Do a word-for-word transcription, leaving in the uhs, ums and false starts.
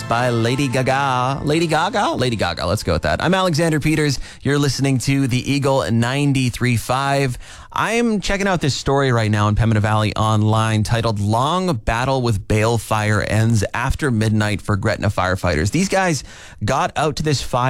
by Lady Gaga. Lady Gaga? Lady Gaga. Let's go with that. I'm Alexander Peters. You're listening to the Eagle ninety-three point five. I'm checking out this story right now in Pembina Valley Online titled Long Battle with Bale Fire Ends After Midnight for Gretna Firefighters. These guys got out to this fire